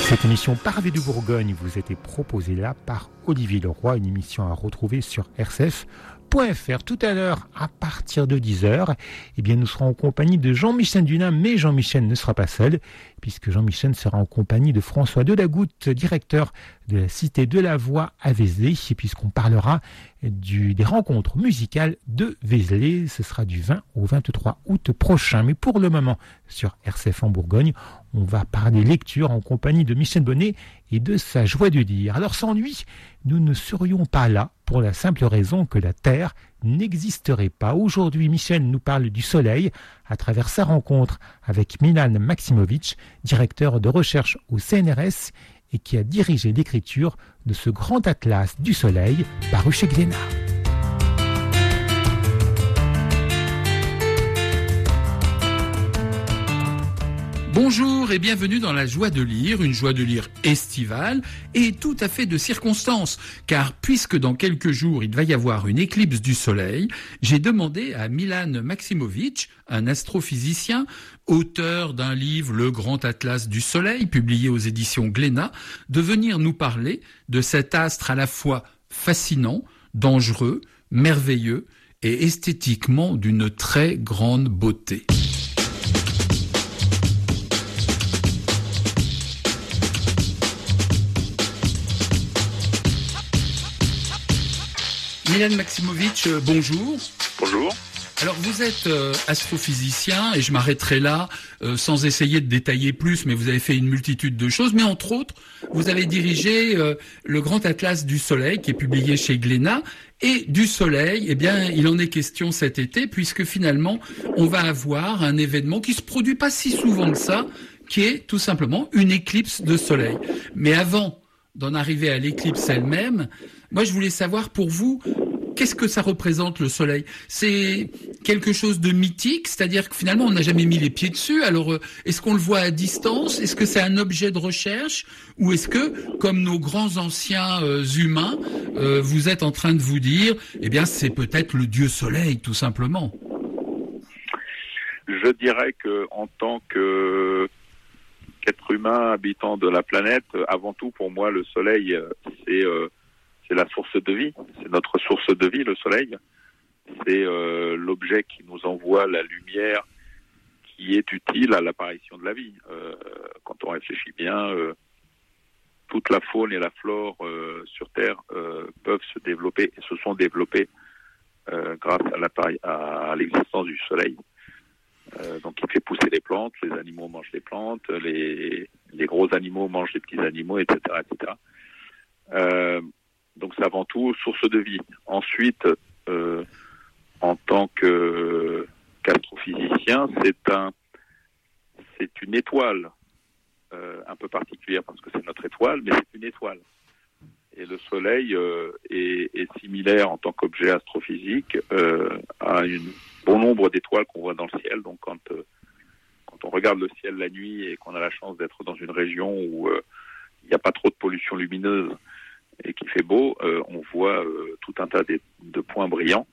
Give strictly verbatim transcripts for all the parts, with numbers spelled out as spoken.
Cette émission Pavé de Bourgogne vous a été proposée là par Olivier Leroy, une émission à retrouver sur R C F point F R. Tout à l'heure, à partir de dix heures, eh bien, nous serons en compagnie de Jean-Michel Dunin, mais Jean-Michel ne sera pas seul, puisque Jean-Michel sera en compagnie de François Delagoutte, directeur de la Cité de la Voix à Vézelay, puisqu'on parlera du, des rencontres musicales de Vézelay. Ce sera du vingt au vingt-trois août prochain. Mais pour le moment, sur R C F en Bourgogne, on va parler lecture en compagnie de Michel Bonnet et de sa joie de dire. Alors sans lui, nous ne serions pas là pour la simple raison que la Terre n'existerait pas. Aujourd'hui, Michel nous parle du soleil à travers sa rencontre avec Milan Maximovic, directeur de recherche au C N R S et qui a dirigé l'écriture de ce grand atlas du soleil paru chez Glénat. Bonjour et bienvenue dans la joie de lire, une joie de lire estivale et tout à fait de circonstance, car puisque dans quelques jours il va y avoir une éclipse du soleil, j'ai demandé à Milan Maximovic, un astrophysicien, auteur d'un livre Le Grand Atlas du Soleil, publié aux éditions Glénat, de venir nous parler de cet astre à la fois fascinant, dangereux, merveilleux et esthétiquement d'une très grande beauté. Milan Maximovic, euh, bonjour. Bonjour. Alors vous êtes euh, astrophysicien et je m'arrêterai là euh, sans essayer de détailler plus, mais vous avez fait une multitude de choses. Mais entre autres, vous avez dirigé euh, le Grand Atlas du Soleil qui est publié chez Glénat. Et du Soleil, eh bien, il en est question cet été puisque finalement, on va avoir un événement qui se produit pas si souvent que ça, qui est tout simplement une éclipse de Soleil. Mais avant d'en arriver à l'éclipse elle-même, moi je voulais savoir pour vous, qu'est-ce que ça représente le soleil ? C'est quelque chose de mythique, c'est-à-dire que finalement on n'a jamais mis les pieds dessus, alors est-ce qu'on le voit à distance ? Est-ce que c'est un objet de recherche ? Ou est-ce que, comme nos grands anciens euh, humains, euh, vous êtes en train de vous dire, eh bien c'est peut-être le dieu soleil tout simplement ? Je dirais que en tant que qu'être humain habitant de la planète, avant tout pour moi le soleil c'est euh, c'est la source de vie, c'est notre source de vie, le soleil. C'est euh, l'objet qui nous envoie la lumière qui est utile à l'apparition de la vie. Euh, quand on réfléchit bien, euh, toute la faune et la flore euh, sur Terre euh, peuvent se développer et se sont développées euh, grâce à, l'appari- à l'existence du soleil. Euh, donc il fait pousser les plantes, les animaux mangent les plantes, les, les gros animaux mangent les petits animaux, et cetera, et cetera. Euh, Donc c'est avant tout source de vie. Ensuite, euh, en tant que qu'astrophysicien, c'est un, c'est une étoile euh, un peu particulière parce que c'est notre étoile, mais c'est une étoile. Et le Soleil euh, est, est similaire en tant qu'objet astrophysique euh, à un bon nombre d'étoiles qu'on voit dans le ciel. Donc quand euh, quand on regarde le ciel la nuit et qu'on a la chance d'être dans une région où euh, il n'y a pas trop de pollution lumineuse et qu'il fait beau, euh, on voit euh, tout un tas de, de points brillants.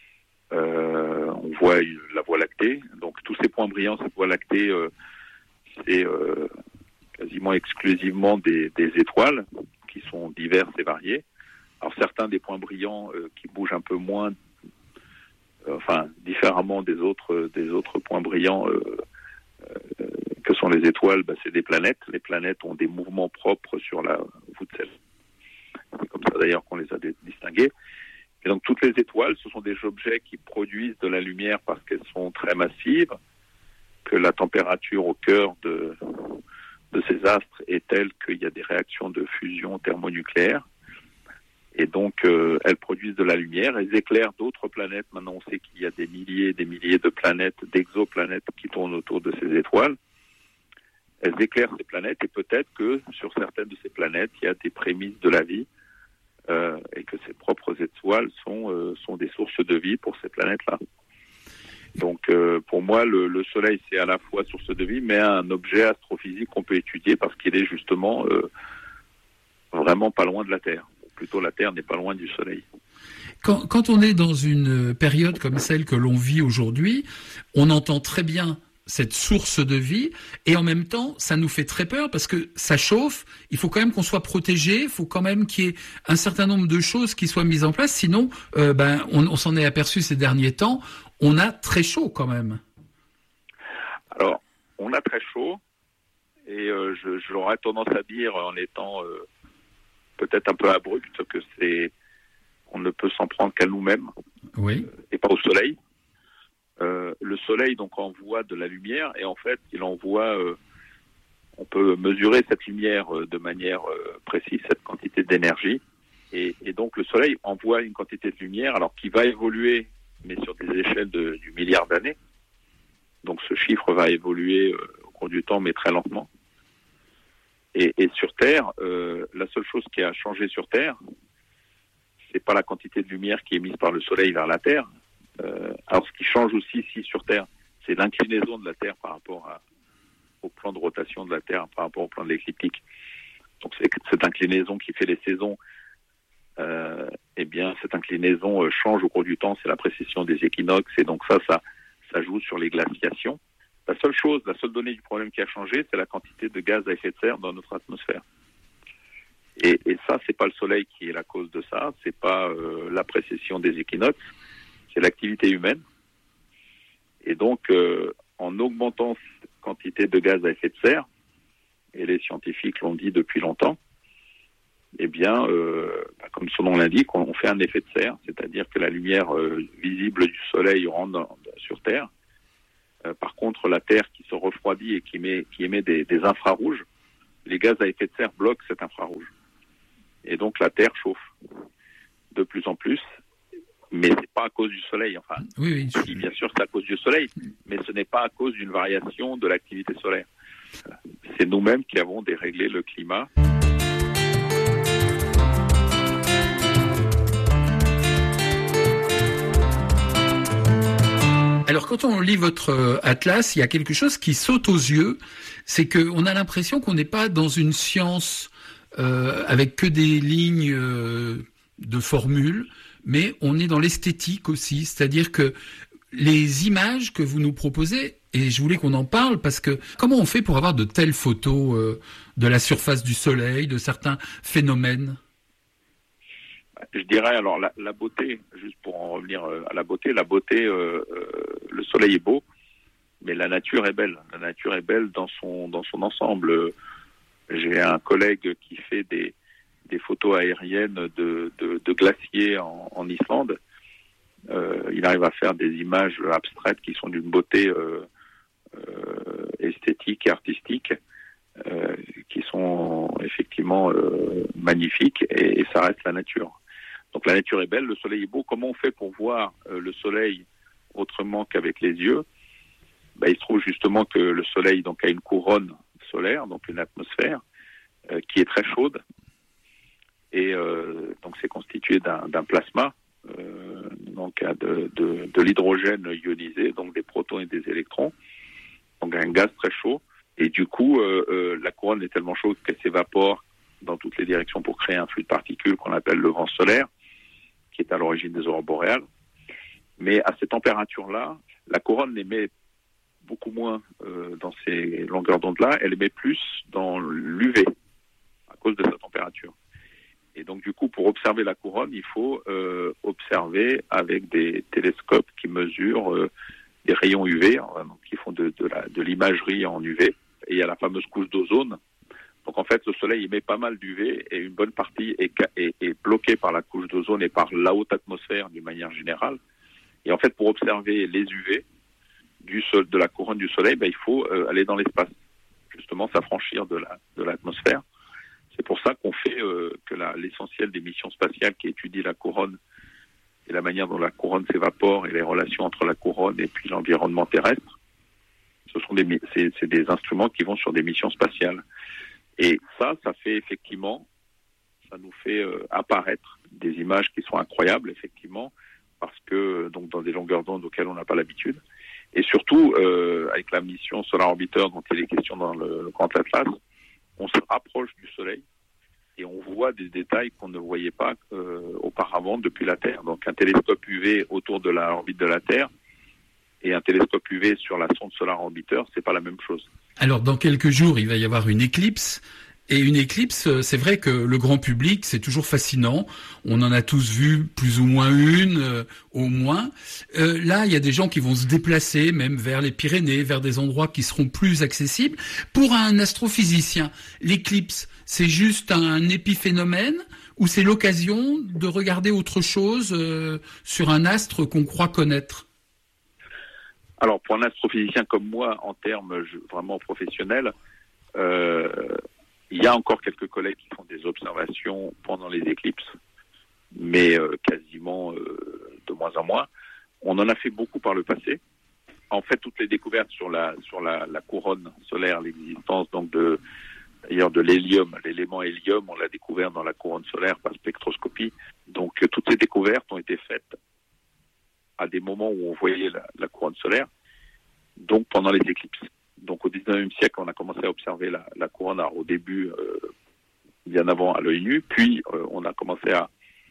Euh, on voit une, la Voie lactée. Donc tous ces points brillants, cette Voie lactée, euh, c'est euh, quasiment exclusivement des, des étoiles qui sont diverses et variées. Alors certains des points brillants euh, qui bougent un peu moins, euh, enfin différemment des autres des autres points brillants euh, euh, que sont les étoiles, bah, c'est des planètes. Les planètes ont des mouvements propres sur la voûte céleste. C'est comme ça d'ailleurs qu'on les a distingués. Et donc toutes les étoiles, ce sont des objets qui produisent de la lumière parce qu'elles sont très massives, que la température au cœur de, de ces astres est telle qu'il y a des réactions de fusion thermonucléaire. Et donc euh, elles produisent de la lumière, elles éclairent d'autres planètes. Maintenant on sait qu'il y a des milliers et des milliers de planètes, d'exoplanètes qui tournent autour de ces étoiles. Elles éclairent ces planètes et peut-être que sur certaines de ces planètes, il y a des prémices de la vie euh, et que ces propres étoiles sont, euh, sont des sources de vie pour ces planètes-là. Donc euh, pour moi, le, le Soleil, c'est à la fois source de vie, mais un objet astrophysique qu'on peut étudier parce qu'il est justement euh, vraiment pas loin de la Terre. Plutôt la Terre n'est pas loin du Soleil. Quand, quand on est dans une période comme celle que l'on vit aujourd'hui, on entend très bien cette source de vie, et en même temps, ça nous fait très peur parce que ça chauffe. Il faut quand même qu'on soit protégé. Il faut quand même qu'il y ait un certain nombre de choses qui soient mises en place. Sinon, euh, ben, on, on s'en est aperçu ces derniers temps. On a très chaud quand même. Alors, on a très chaud, et euh, je, j'aurais tendance à dire, en étant euh, peut-être un peu abrupt, que c'est, on ne peut s'en prendre qu'à nous-mêmes, oui. euh, et pas au soleil. Euh, le soleil donc envoie de la lumière, et en fait, il envoie, euh, on peut mesurer cette lumière euh, de manière euh, précise, cette quantité d'énergie, et, et donc le soleil envoie une quantité de lumière, alors qui va évoluer, mais sur des échelles de, du milliard d'années. Donc ce chiffre va évoluer euh, au cours du temps, mais très lentement. Et, et sur Terre, euh, la seule chose qui a changé sur Terre, c'est pas la quantité de lumière qui est émise par le Soleil vers la Terre. Euh, alors ce qui change aussi ici sur Terre, c'est l'inclinaison de la Terre par rapport à, au plan de rotation de la Terre, par rapport au plan de l'écliptique. Donc c'est cette inclinaison qui fait les saisons. Euh, eh bien, cette inclinaison euh, change au cours du temps. C'est la précession des équinoxes, et donc ça, ça ça joue sur les glaciations. La seule chose, la seule donnée du problème qui a changé, c'est la quantité de gaz à effet de serre dans notre atmosphère. Et, et ça, c'est pas le soleil qui est la cause de ça, c'est pas euh, la précession des équinoxes, c'est l'activité humaine. Et donc, euh, en augmentant cette quantité de gaz à effet de serre, et les scientifiques l'ont dit depuis longtemps, eh bien, euh, bah, comme son nom l'indique, on, on fait un effet de serre, c'est-à-dire que la lumière euh, visible du soleil rentre dans, sur Terre. Euh, par contre, la Terre qui se refroidit et qui, met, qui émet des, des infrarouges, les gaz à effet de serre bloquent cet infrarouge. Et donc la Terre chauffe de plus en plus, mais c'est pas à cause du soleil. Enfin, oui, oui. Si, bien sûr, c'est à cause du soleil, mais ce n'est pas à cause d'une variation de l'activité solaire. C'est nous-mêmes qui avons déréglé le climat. Alors, quand on lit votre atlas, il y a quelque chose qui saute aux yeux, c'est qu'on a l'impression qu'on n'est pas dans une science euh, avec que des lignes euh, de formules, mais on est dans l'esthétique aussi, c'est-à-dire que les images que vous nous proposez, et je voulais qu'on en parle, parce que comment on fait pour avoir de telles photos euh, de la surface du Soleil, de certains phénomènes ? Je dirais alors la, la beauté, juste pour en revenir à la beauté, la beauté, euh, euh, le soleil est beau, mais la nature est belle. La nature est belle dans son dans son ensemble. J'ai un collègue qui fait des des photos aériennes de de, de glaciers en, en Islande. Euh, il arrive à faire des images abstraites qui sont d'une beauté euh, euh, esthétique et artistique, euh, qui sont effectivement euh, magnifiques, et, et ça reste la nature. Donc la nature est belle, le soleil est beau. Comment on fait pour voir euh, le soleil autrement qu'avec les yeux ? Ben, il se trouve justement que le soleil donc a une couronne solaire, donc une atmosphère euh, qui est très chaude, et euh, donc c'est constitué d'un, d'un plasma, euh, donc de, de, de l'hydrogène ionisé, donc des protons et des électrons, donc un gaz très chaud. Et du coup, euh, euh, la couronne est tellement chaude qu'elle s'évapore dans toutes les directions pour créer un flux de particules qu'on appelle le vent solaire, qui est à l'origine des aurores boréales. Mais à ces températures-là, la couronne émet beaucoup moins euh, dans ces longueurs d'onde-là, elle émet plus dans l'U V, à cause de sa température. Et donc du coup, pour observer la couronne, il faut euh, observer avec des télescopes qui mesurent euh, des rayons U V, hein, donc qui font de, de, la, de l'imagerie en U V. Et il y a la fameuse couche d'ozone. Donc en fait, le soleil émet pas mal d'U V, et une bonne partie est, est, est bloquée par la couche d'ozone et par la haute atmosphère d'une manière générale. Et en fait, pour observer les U V du sol, de la couronne du soleil, ben, il faut euh, aller dans l'espace, justement s'affranchir de, la, de l'atmosphère. C'est pour ça qu'on fait euh, que la, l'essentiel des missions spatiales qui étudient la couronne et la manière dont la couronne s'évapore et les relations entre la couronne et puis l'environnement terrestre, ce sont des, c'est, c'est des instruments qui vont sur des missions spatiales. Et ça, ça fait effectivement, ça nous fait euh, apparaître des images qui sont incroyables, effectivement, parce que donc dans des longueurs d'onde auxquelles on n'a pas l'habitude. Et surtout, euh, avec la mission Solar Orbiter dont il est question dans le, le Grand Atlas, on se rapproche du Soleil et on voit des détails qu'on ne voyait pas euh, auparavant depuis la Terre. Donc un télescope U V autour de l'orbite de la Terre et un télescope U V sur la sonde Solar Orbiter, c'est pas la même chose. Alors, dans quelques jours, il va y avoir une éclipse. Et une éclipse, c'est vrai que le grand public, c'est toujours fascinant. On en a tous vu plus ou moins une, euh, au moins. Euh, là, il y a des gens qui vont se déplacer, même vers les Pyrénées, vers des endroits qui seront plus accessibles. Pour un astrophysicien, l'éclipse, c'est juste un épiphénomène ou c'est l'occasion de regarder autre chose euh, sur un astre qu'on croit connaître? Alors, pour un astrophysicien comme moi, en termes vraiment professionnels, euh, il y a encore quelques collègues qui font des observations pendant les éclipses, mais euh, quasiment euh, de moins en moins. On en a fait beaucoup par le passé. En fait, toutes les découvertes sur la sur la, la couronne solaire, l'existence donc de d'ailleurs de l'hélium, l'élément hélium, on l'a découvert dans la couronne solaire par spectroscopie. Donc euh, toutes ces découvertes ont été faites à des moments où on voyait la, la couronne solaire, donc pendant les éclipses. Donc au dix-neuvième siècle, on a commencé à observer la, la couronne, alors, au début, euh, bien avant à l'œil nu, puis euh, on a commencé à,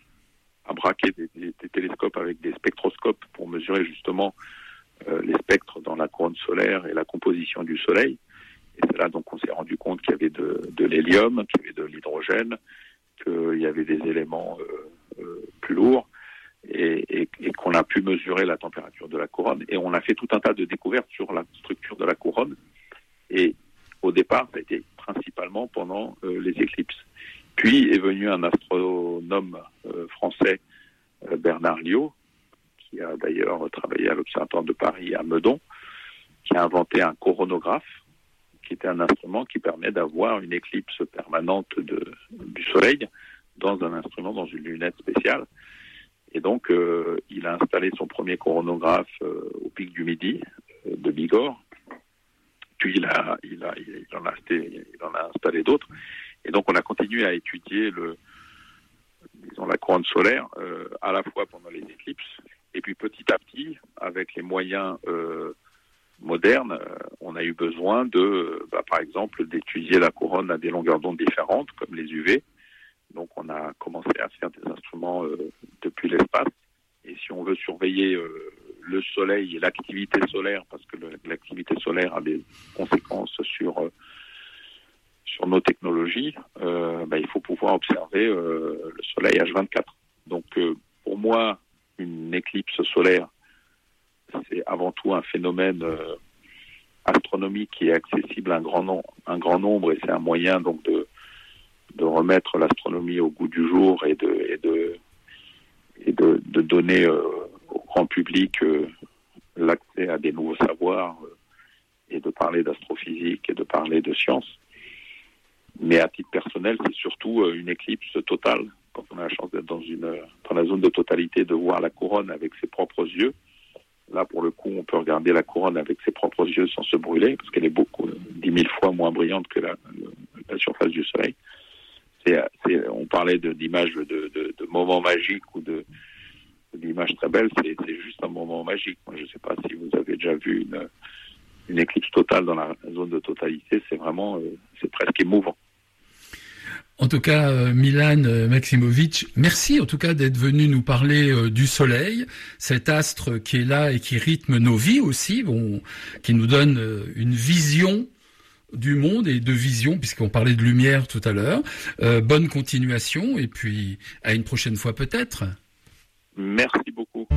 à braquer des, des, des télescopes avec des spectroscopes pour mesurer justement euh, les spectres dans la couronne solaire et la composition du Soleil. Et c'est là donc on s'est rendu compte qu'il y avait de, de l'hélium, qu'il y avait de l'hydrogène, qu'il y avait des éléments euh, euh, plus lourds. Et, et, et qu'on a pu mesurer la température de la couronne. Et on a fait tout un tas de découvertes sur la structure de la couronne. Et au départ, ça a été principalement pendant euh, les éclipses. Puis est venu un astronome euh, français, euh, Bernard Liot, qui a d'ailleurs travaillé à l'Observatoire de Paris à Meudon, qui a inventé un coronographe, qui était un instrument qui permet d'avoir une éclipse permanente de, du Soleil dans un instrument, dans une lunette spéciale. Et donc, euh, il a installé son premier coronographe euh, au pic du Midi euh, de Bigorre. Puis il, a, il, a, il, en a, il en a installé d'autres. Et donc, on a continué à étudier le, disons, la couronne solaire euh, à la fois pendant les éclipses. Et puis petit à petit, avec les moyens euh, modernes, euh, on a eu besoin de, bah, par exemple, d'étudier la couronne à des longueurs d'onde différentes, comme les U V. Donc on a commencé à faire des instruments euh, depuis l'espace. Et si on veut surveiller euh, le Soleil et l'activité solaire, parce que le, l'activité solaire a des conséquences sur, euh, sur nos technologies, euh, bah, il faut pouvoir observer euh, le Soleil H vingt-quatre. Donc euh, pour moi, une éclipse solaire, c'est avant tout un phénomène euh, astronomique qui est accessible à un grand, nom, un grand nombre, et c'est un moyen donc de de remettre l'astronomie au goût du jour et de et de et de, de donner euh, au grand public euh, l'accès à des nouveaux savoirs euh, et de parler d'astrophysique et de parler de science. Mais à titre personnel, c'est surtout euh, une éclipse totale. Quand on a la chance d'être dans une dans la zone de totalité, de voir la couronne avec ses propres yeux. Là, pour le coup, on peut regarder la couronne avec ses propres yeux sans se brûler, parce qu'elle est beaucoup dix mille fois moins brillante que la, la surface du Soleil. C'est, c'est, on parlait de, d'images de, de, de moments magiques ou de, d'images très belles, c'est, c'est juste un moment magique. Moi, je ne sais pas si vous avez déjà vu une, une éclipse totale dans la zone de totalité, c'est vraiment, euh, c'est presque émouvant. En tout cas, euh, Milan euh, Maksimovic, merci en tout cas d'être venu nous parler euh, du Soleil, cet astre qui est là et qui rythme nos vies aussi, bon, qui nous donne euh, une vision du monde et de vision, puisqu'on parlait de lumière tout à l'heure. Euh, bonne continuation et puis à une prochaine fois peut-être. Merci beaucoup.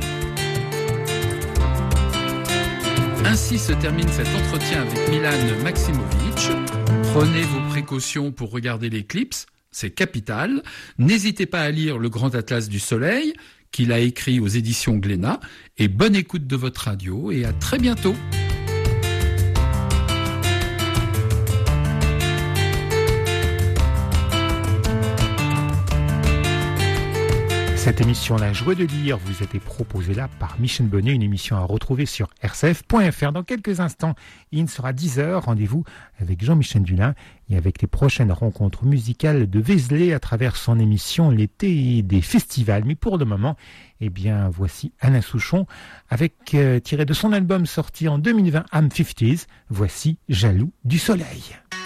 Ainsi se termine cet entretien avec Milan Maksimovic. Prenez vos précautions pour regarder l'éclipse, c'est capital. N'hésitez pas à lire le Grand Atlas du Soleil, qu'il a écrit aux éditions Glénat, et bonne écoute de votre radio et à très bientôt. Cette émission La Joie de lire vous a été proposée là par Michel Bonnet, une émission à retrouver sur r c f point f r. Dans quelques instants, il sera dix heures, rendez-vous avec Jean-Michel Dulin et avec les prochaines rencontres musicales de Vézelay à travers son émission L'été des festivals. Mais pour le moment, eh bien, voici Alain Souchon avec, euh, tiré de son album sorti en deux mille vingt, I'm cinquante, voici Jaloux du soleil.